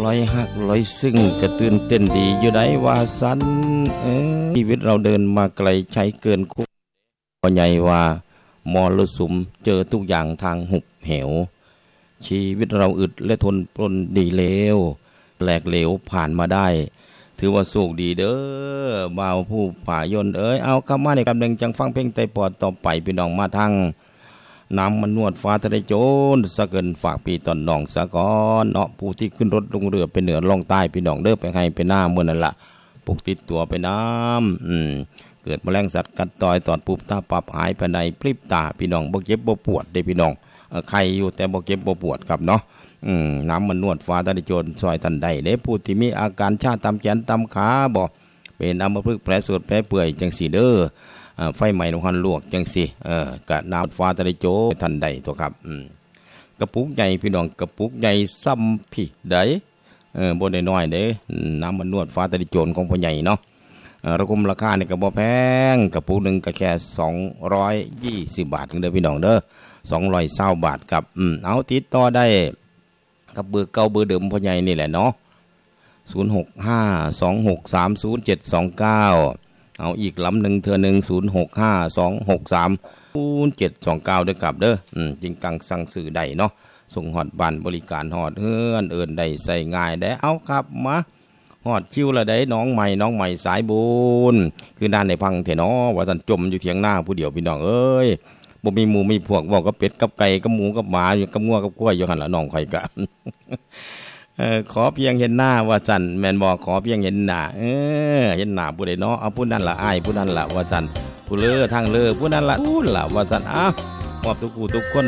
ลอยหักลอยซึ้งกระตื่นเต้นดีอยู่ได้ว่าสันชีวิตเราเดินมาไกลใช้เกินคุ้มพอใหญ่ว่ามรสุมเจอทุกอย่างทางหุบเหวชีวิตเราอึดและทนปรนดีเลวแหลกเหลวผ่านมาได้ถือว่าโชคดีเด้อบ่าวผู้ผ่ายนเอาคำว่าในกำลังจังฟังเพลงไต่ปอดต่อไปพี่น้องมาทางน้ำมันนวดฟ้าทะเลโจรสะเกินฝากพี่ตอนน้องสะก้อนเนาะผู้ที่ขึ้นรถลงเรือไปเหนือล่องใต้พี่น้องเด้อไปให้ไปหน้าเมื่อนั่นละปลุกติดตัวไปน้ำเกิดแมลงสัตว์กัดต่อยตอดปุบตาปับหายภายในพริบตาพี่น้องบ่เจ็บบ่ปวดได้พี่น้องใครอยู่แต่บ่เจ็บบ่ปวดครับเนาะน้ำมันนวดฟ้าทะเลโจรซอยทันใดเด้ผู้ที่มีอาการชาตามแขนตามขาบ่เป็นอัมพฤกษ์แผลสดแผลเปื่อยจังสีเด้อไฟไหม้นครลวกจังสิกะน้ำฟ้าทะเลโจทันใดตัวครับกระปุกใหญ่พี่น้องกระปุกใหญ่ซ้ำพี่ใดบ่ได้น้อยเด้น้ำมันนวดฟ้าทะเลโจรของพ่อใหญ่เนาะราคาเนี่ยก็บ่แพงกระปุกนึงก็แค่220 บาทเด้อพี่น้องเด้อ220 บาทครับเอาติดต่อได้กับเบอร์เก่าเบอร์เดิมพ่อใหญ่นี่แหละเนาะ0652630729เอาอีกลำหนึ่งเธอ10652630729ด้วยกับเด้อจริงกังสั่งสื่อใดเนาะส่งฮอดบ้านบริการฮอดเอิ้นได้ใส่ง่ายได้เอาครับมาฮอดคิวละได้น้องใหม่สายบุญคือด้านในพังเถเนาะว่าท่านจมอยู่เถียงหน้าผู้เดียวพี่น้องบ่มีหมู่มีพวกเว้ากับเป็ดกับไก่กับหมูกับหมาอยู่กับงัวกับกล้วยอยู่หั่นล่ะน้องข่อยก็ขอเพียงเห็นหน้าว่าสั่นแม่นบ่ขอเพียงเห็นหน้าเห็นหน้าผู้ใดเนาะเอาผู้นั้นล่ะอ้ายผู้นั้นล่ะว่าสั่นผู้เลอทางเลอผู้นั้นล่ะว่าสั่นมอบทุกคน